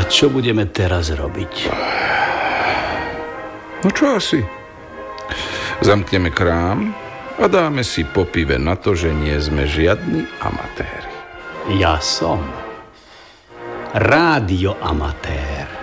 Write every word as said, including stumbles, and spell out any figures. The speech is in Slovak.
čo budeme teraz robiť? No čo asi? Zamkneme krám a dáme si po pive na to, že nie sme žiadni amatéri. Ja som rádioamatér.